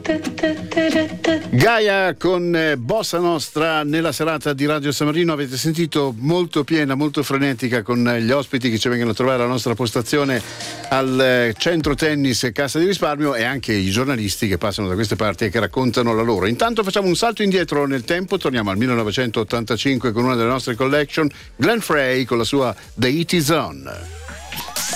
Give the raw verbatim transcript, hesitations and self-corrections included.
Gaia con eh, Bossa Nostra nella serata di Radio San Marino. Avete sentito, molto piena, molto frenetica, con eh, gli ospiti che ci vengono a trovare alla nostra postazione al eh, centro tennis Cassa di Risparmio, e anche i giornalisti che passano da queste parti e che raccontano la loro. Intanto facciamo un salto indietro nel tempo, torniamo al millenovecentottantacinque con una delle nostre collection, Glenn Frey con la sua The It Is On.